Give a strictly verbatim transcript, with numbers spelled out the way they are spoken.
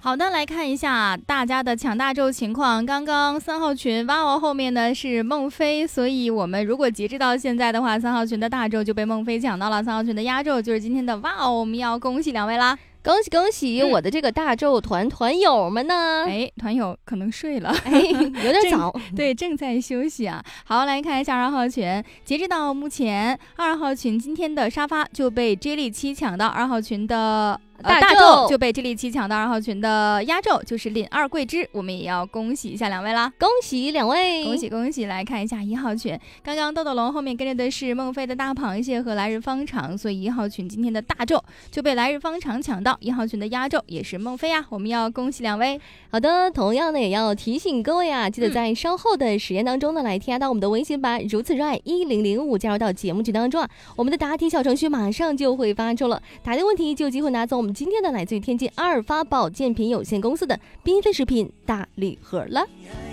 好的，来看一下大家的抢大咒情况。刚刚三号群哇哦后面呢是孟非，所以我们如果截止到现在的话，三号群的大咒就被孟非抢到了，三号群的压咒就是今天的哇哦，我们要恭喜两位啦。 恭喜恭喜、嗯、我的这个大咒团团友们呢？ 哎，团友可能睡了， 哎，有点早， 对，正在休息啊。好，来看一下二号群，截止到目前，二号群今天的沙发就被 J 莉七抢到，二号群的。呃、大咒就被这里七抢到，二号群的压轴就是领二桂枝，我们也要恭喜一下两位啦， 恭喜两位， 恭喜恭喜！来看一下一号群，刚刚豆豆龙后面跟着的是孟非的大螃蟹和来日方长，所以一号群今天的大咒就被来日方长抢到，一号群的压轴也是孟非啊，我们要恭喜两位。 好的，同样呢也要提醒各位啊，记得在稍后的实验当中呢、嗯、来添加到我们的微信版如此热爱一零零五，加入到节目群当中啊，我们的答题小程序马上就会发出了，答对问题就有机会拿走我们今天的来自于天津阿尔发保健品有限公司的缤纷食品大礼盒了。